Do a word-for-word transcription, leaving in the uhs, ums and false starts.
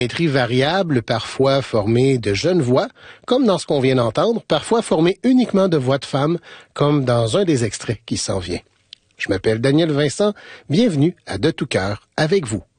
Géométrie variable, parfois formée de jeunes voix, comme dans ce qu'on vient d'entendre, parfois formée uniquement de voix de femmes, comme dans un des extraits qui s'en vient. Je m'appelle Daniel Vincent, bienvenue à De tout cœur avec vous.